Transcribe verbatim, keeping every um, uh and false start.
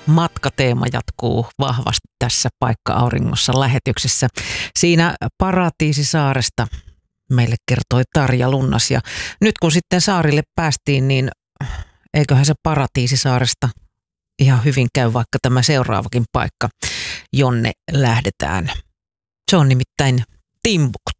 matkateema jatkuu vahvasti tässä Paikka-auringossa lähetyksessä. Siinä Paratiisisaaresta meille kertoi Tarja Lunnas. Ja nyt kun sitten saarille päästiin, niin eiköhän se Paratiisisaaresta ihan hyvin käy vaikka tämä seuraavakin paikka, jonne lähdetään. Se on nimittäin Timbuktu.